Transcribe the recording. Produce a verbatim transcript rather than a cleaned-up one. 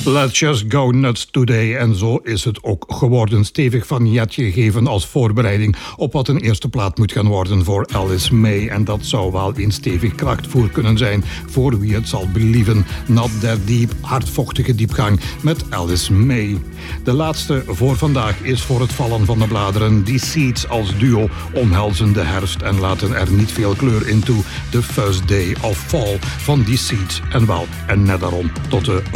Let's Just Go Nuts Today. En zo is het ook geworden. Stevig vignetje gegeven als voorbereiding op wat een eerste plaat moet gaan worden voor Alice May. En dat zou wel een stevig krachtvoer kunnen zijn voor wie het zal believen. Not That Deep, hardvochtige diepgang met Alice May. De laatste voor vandaag is voor het vallen van de bladeren. Die Seeds als duo omhelzen de herfst en laten er niet veel kleur in toe. The First Day of Fall van die Seeds. En wel, en net daarom tot de